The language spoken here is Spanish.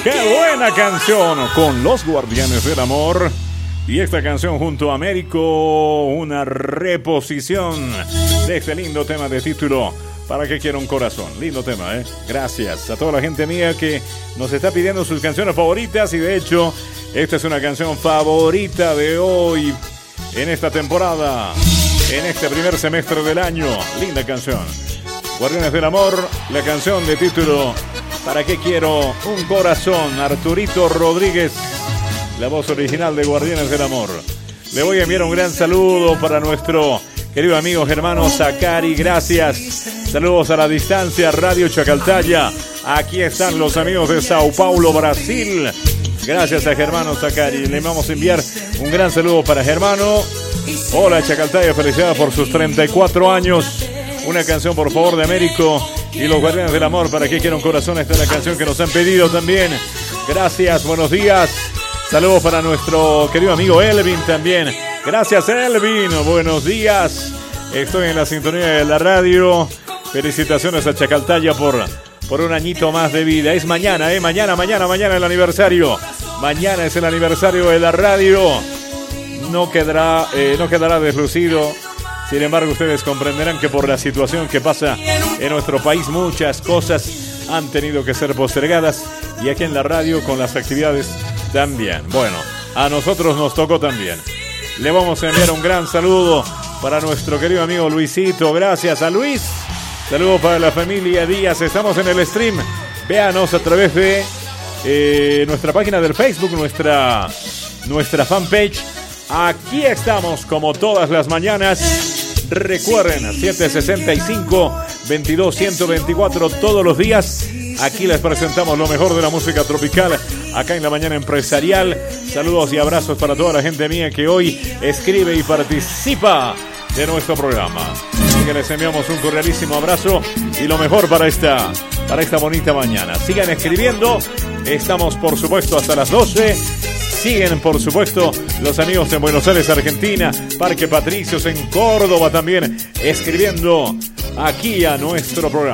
¡Qué buena canción! Con Los Guardianes del Amor. Y esta canción junto a Américo, una reposición de este lindo tema de título ¿Para qué quiero un corazón? Lindo tema, ¿eh? Gracias a toda la gente mía que nos está pidiendo sus canciones favoritas. Y de hecho, esta es una canción favorita de hoy en esta temporada, en este primer semestre del año. Linda canción. Guardianes del Amor, la canción de título ¿Para qué quiero un corazón? Arturito Rodríguez, la voz original de Guardianes del Amor. Le voy a enviar un gran saludo para nuestro querido amigo Germano Zacari. Gracias. Saludos a la distancia, Radio Chacaltaya. Aquí están los amigos de Sao Paulo, Brasil. Gracias a Germano Zacari. Le vamos a enviar un gran saludo para Germano. Hola Chacaltaya, felicidades por sus 34 años. Una canción por favor de Américo y los Guardianes del Amor. ¿Para qué quiero un corazón? Esta es la canción que nos han pedido también. Gracias, buenos días. Saludos para nuestro querido amigo Elvin también. Gracias Elvin, buenos días. Estoy en la sintonía de la radio. Felicitaciones a Chacaltaya por un añito más de vida. Es mañana, mañana el aniversario. Mañana es el aniversario de la radio. No quedará deslucido. Sin embargo, ustedes comprenderán que por la situación que pasa en nuestro país, muchas cosas han tenido que ser postergadas. Y aquí en la radio con las actividades también. Bueno, a nosotros nos tocó también. Le vamos a enviar un gran saludo para nuestro querido amigo Luisito. Gracias a Luis. Saludos para la familia Díaz. Estamos en el stream. Véanos a través de nuestra página del Facebook, nuestra fanpage. Aquí estamos como todas las mañanas. Recuerden, 765-22-124 todos los días. Aquí les presentamos lo mejor de la música tropical, acá en la mañana empresarial. Saludos y abrazos para toda la gente mía que hoy escribe y participa de nuestro programa. Así que les enviamos un cordialísimo abrazo y lo mejor para esta bonita mañana. Sigan escribiendo, estamos por supuesto hasta las 12. Siguen, por supuesto, los amigos en Buenos Aires, Argentina, Parque Patricios en Córdoba también, escribiendo aquí a nuestro programa.